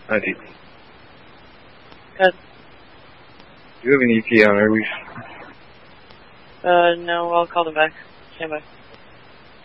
I do. Good. Do you have an ETA on Airways? No, I'll call them back. Stand by.